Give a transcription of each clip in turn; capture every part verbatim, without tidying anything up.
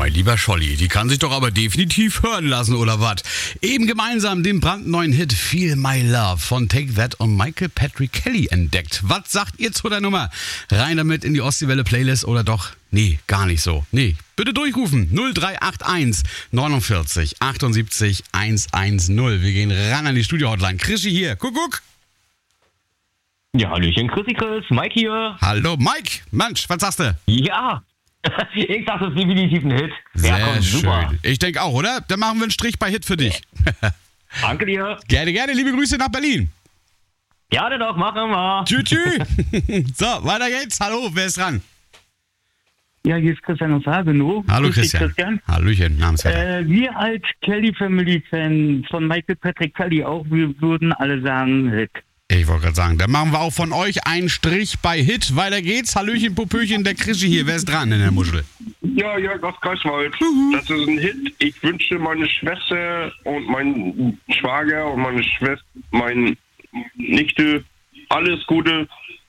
mein lieber Scholli, die kann sich doch aber definitiv hören lassen, oder was? Eben gemeinsam den brandneuen Hit Feel My Love von Take That und Michael Patrick Kelly entdeckt. Was sagt ihr zu der Nummer? Rein damit in die Ostseewelle-Playlist oder doch? Nee, gar nicht so. Nee, bitte durchrufen. null drei acht eins neunundvierzig achtundsiebzig hundertzehn. Wir gehen ran an die Studio-Hotline. Krischi hier. Kuckuck. Ja, Hallöchen, Chrissy Chris, Mike hier. Hallo Mike. Mensch, was sagst du? Ja, ich dachte, es ist definitiv ein Hit. Sehr ja, komm, schön. super. Ich denke auch, oder? Dann machen wir einen Strich bei Hit für dich. Danke dir. Gerne, gerne. Liebe Grüße nach Berlin. Ja, dann doch, machen wir. Tschüss, tschüss. So, weiter geht's. Hallo, wer ist dran? Ja, hier ist Christian aus Hagenow. Hallo Grüß dich, Christian. Christian. Hallöchen, Namensvetter. Äh, wir als Kelly Family Fan von Michael Patrick Kelly auch, wir würden alle sagen Hit. Ich wollte gerade sagen, dann machen wir auch von euch einen Strich bei Hit. Weiter geht's. Hallöchen, Popöchen, der Krischi hier. Wer ist dran in der Muschel? Ja, ja, Gott Greifswald. Das ist ein Hit. Ich wünsche meine Schwester und mein Schwager und meine Schwester, meine Nichte, alles Gute.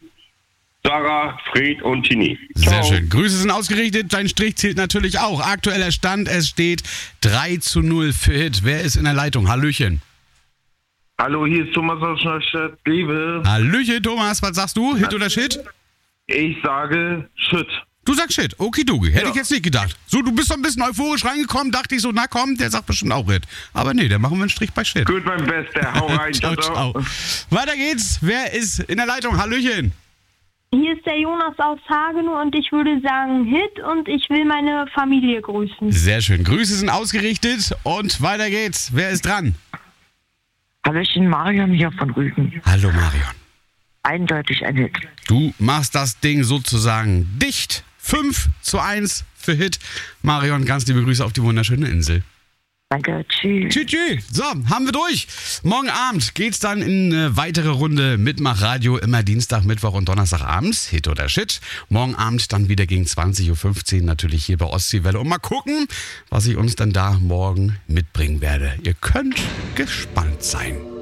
Sarah, Fred und Tini. Sehr Ciao. schön. Grüße sind ausgerichtet. Dein Strich zählt natürlich auch. Aktueller Stand, es steht drei zu null für Hit. Wer ist in der Leitung? Hallöchen. Hallo, hier ist Thomas aus Neustadt. Liebe. Hallöchen, Thomas. Was sagst du? Hit oder Shit? Ich sage Shit. Du sagst Shit. Okidoki. Hätte Ja. ich jetzt nicht gedacht. So, du bist so ein bisschen euphorisch reingekommen. Dachte ich so, na komm, der sagt bestimmt auch Hit. Aber nee, dann machen wir einen Strich bei Shit. Gut, mein Bester. Hau rein. Ciao, ciao. Weiter geht's. Wer ist in der Leitung? Hallöchen. Hier ist der Jonas aus Hagenow und ich würde sagen Hit und ich will meine Familie grüßen. Sehr schön. Grüße sind ausgerichtet und weiter geht's. Wer ist dran? Hallöchen, Marion hier von Rügen. Hallo Marion. Eindeutig ein Hit. Du machst das Ding sozusagen dicht. fünf zu eins für Hit. Marion, ganz liebe Grüße auf die wunderschöne Insel. Danke, tschüss. Tschüss, tschüss. So, haben wir durch. Morgen Abend geht's dann in eine weitere Runde Mitmach-Radio. Immer Dienstag, Mittwoch und Donnerstag abends. Hit oder Shit. Morgen Abend dann wieder gegen zwanzig Uhr fünfzehn natürlich hier bei Ostseewelle. Und mal gucken, was ich uns dann da morgen mitbringen werde. Ihr könnt gespannt sein.